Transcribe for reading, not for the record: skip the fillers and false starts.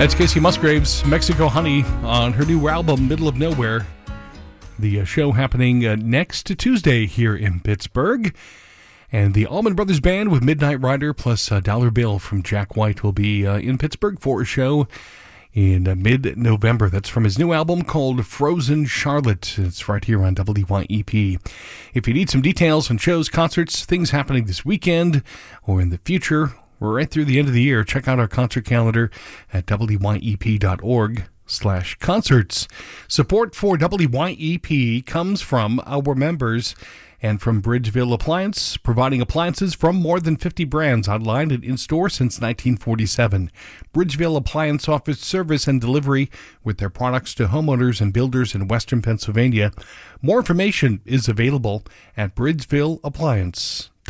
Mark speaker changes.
Speaker 1: That's Casey Musgraves, Mexico Honey, on her new album, Middle of Nowhere. The show happening next Tuesday here in Pittsburgh. And the Allman Brothers Band with Midnight Rider plus Dollar Bill from Jack White will be in Pittsburgh for a show in mid-November. That's from his new album called Frozen Charlotte. It's right here on WYEP. If you need some details on shows, concerts, things happening this weekend or in the future, or right through the end of the year, check out our concert calendar at wyep.org/concerts. Support for WYEP comes from our members and from Bridgeville Appliance, providing appliances from more than 50 brands online and in-store since 1947. Bridgeville Appliance offers service and delivery with their products to homeowners and builders in Western Pennsylvania. More information is available at Bridgeville Appliance.